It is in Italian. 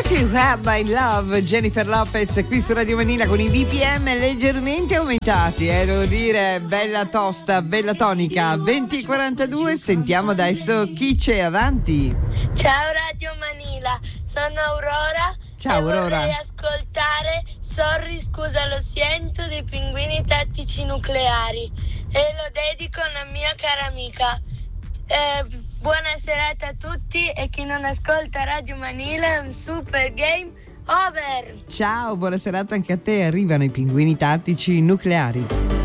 You Have My Love, Jennifer Lopez qui su Radio Manila con i BPM leggermente aumentati, devo dire, bella tosta, bella tonica. 20:42, sentiamo adesso chi c'è avanti. Ciao Radio Manila, sono Aurora. Ciao Aurora. Vorrei ascoltare Sorry scusa lo siento dei Pinguini Tattici Nucleari e lo dedico a una mia cara amica. Buona serata a tutti e chi non ascolta Radio Manila è un super game over. Ciao, buona serata anche a te. Arrivano i Pinguini Tattici Nucleari.